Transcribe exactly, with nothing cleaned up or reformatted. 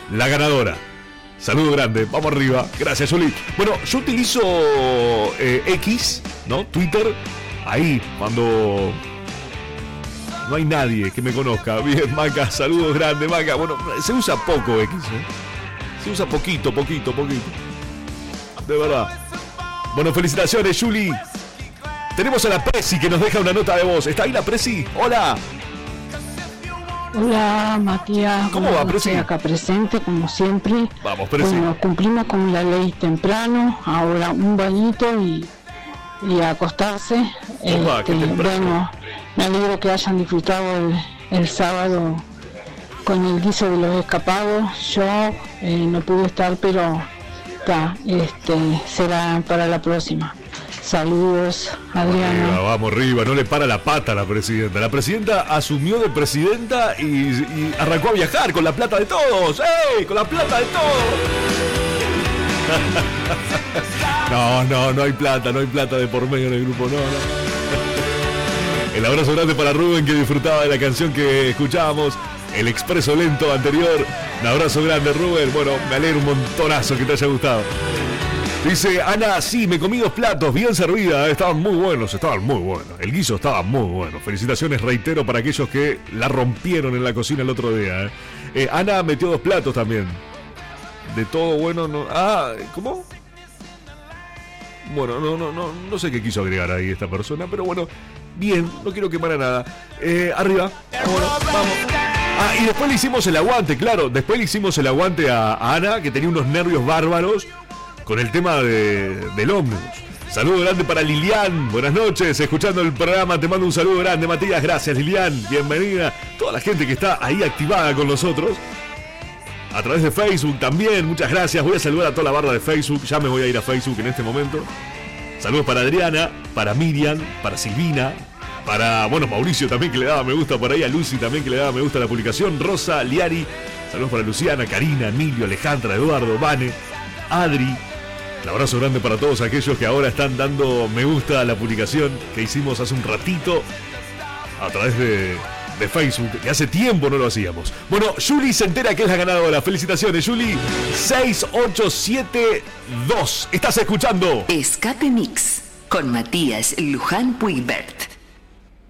la ganadora. Saludo grande, vamos arriba. Gracias, Juli. Bueno, yo utilizo eh, X, ¿no? Twitter. Ahí, cuando no hay nadie que me conozca. Bien, Maca, saludos grandes, Maca. Bueno, se usa poco X, ¿eh? Se usa poquito, poquito, poquito. De verdad. Bueno, felicitaciones, Juli. Tenemos a la Presi que nos deja una nota de voz. ¿Está ahí la Presi? Hola. Hola, Matías. ¿Cómo va, Presi? Acá presente, como siempre. Vamos, Presi. Bueno, cumplimos con la ley temprano. Ahora un bañito y, y a acostarse. Opa, este, bueno, me alegro que hayan disfrutado el, el sábado con el guiso de los escapados. Yo eh, no pude estar, pero ta, este, será para la próxima. Saludos, Adriana. Arriba, vamos arriba, no le para la pata a la presidenta. La presidenta asumió de presidenta y, y arrancó a viajar con la plata de todos. ¡Ey! Con la plata de todos. No, no, no hay plata, no hay plata de por medio en el grupo, no, no. El abrazo grande para Rubén, que disfrutaba de la canción que escuchábamos, El Expreso Lento anterior. Un abrazo grande, Rubén. Bueno, me alegro un montonazo que te haya gustado. Dice Ana, sí, me comí dos platos, bien servida, estaban muy buenos, estaban muy buenos. El guiso estaba muy bueno. Felicitaciones, reitero, para aquellos que la rompieron en la cocina el otro día. ¿eh? Eh, Ana metió dos platos también. De todo bueno, no. Ah, ¿cómo? Bueno, no, no, no, no sé qué quiso agregar ahí esta persona, pero bueno, bien, no quiero quemar a nada. Eh, arriba, bueno, vamos. Ah, y después le hicimos el aguante, claro, después le hicimos el aguante a, a Ana, que tenía unos nervios bárbaros con el tema de, del ómnibus. Saludo grande para Lilian, buenas noches, escuchando el programa, te mando un saludo grande, Matías, gracias Lilian, bienvenida. Toda la gente que está ahí activada con nosotros, a través de Facebook también, muchas gracias. Voy a saludar a toda la barra de Facebook, ya me voy a ir a Facebook en este momento. Saludos para Adriana, para Miriam, para Silvina, para, bueno, Mauricio también que le daba me gusta por ahí, a Lucy también que le daba me gusta a la publicación, Rosa, Liari, saludos para Luciana, Karina, Emilio, Alejandra, Eduardo, Vane, Adri. Un abrazo grande para todos aquellos que ahora están dando me gusta a la publicación que hicimos hace un ratito a través de, de Facebook, que hace tiempo no lo hacíamos. Bueno, Juli se entera que es la ganadora. Felicitaciones, Juli. seis ocho siete dos. Estás escuchando Escape Mix con Matías Luján Puigvert.